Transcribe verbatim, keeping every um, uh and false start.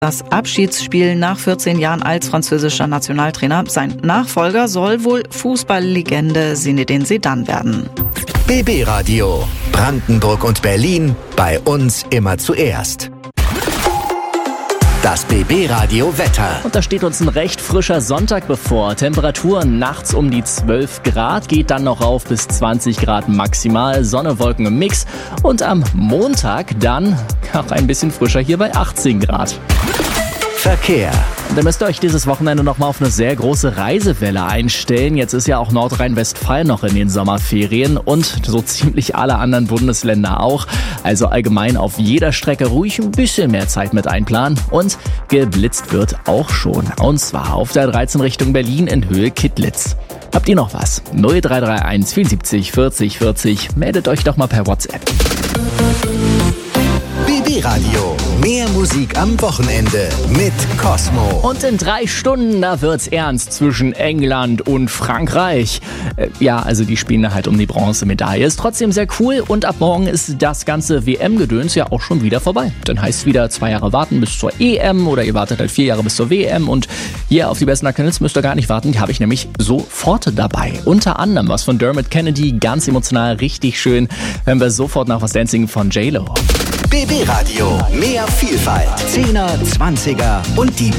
Das Abschiedsspiel nach vierzehn Jahren als französischer Nationaltrainer. Sein Nachfolger soll wohl Fußballlegende Zinedine Zidane werden. B B Radio. Brandenburg und Berlin. Bei uns immer zuerst. Das B B Radio Wetter. Und da steht uns ein recht frischer Sonntag bevor. Temperaturen nachts um die zwölf Grad, geht dann noch auf bis zwanzig Grad maximal. Sonne, Wolken im Mix. Und am Montag dann auch ein bisschen frischer hier bei achtzehn Grad. Verkehr. Und da müsst ihr euch dieses Wochenende nochmal auf eine sehr große Reisewelle einstellen. Jetzt ist ja auch Nordrhein-Westfalen noch in den Sommerferien und so ziemlich alle anderen Bundesländer auch. Also allgemein auf jeder Strecke ruhig ein bisschen mehr Zeit mit einplanen. Und geblitzt wird auch schon. Und zwar auf der dreizehn Richtung Berlin in Höhe Kittlitz. Habt ihr noch was? null drei drei eins vierundsiebzig vierzig vierzig. Meldet euch doch mal per WhatsApp. B B Radio. Mehr Musik am Wochenende mit Cosmo. Und in drei Stunden, da wird's ernst zwischen England und Frankreich. Äh, ja, also die spielen halt um die Bronzemedaille. Ist trotzdem sehr cool und ab morgen ist das ganze W M-Gedöns ja auch schon wieder vorbei. Dann heißt wieder zwei Jahre warten bis zur E M oder ihr wartet halt vier Jahre bis zur W M und hier auf die besten Aktuellen müsst ihr gar nicht warten. Die habe ich nämlich sofort dabei. Unter anderem was von Dermot Kennedy, ganz emotional, richtig schön. Hören wir sofort nach was Dancing von J-Lo. B B Radio. Mehr Vielfalt. Zehner, Zwanziger und die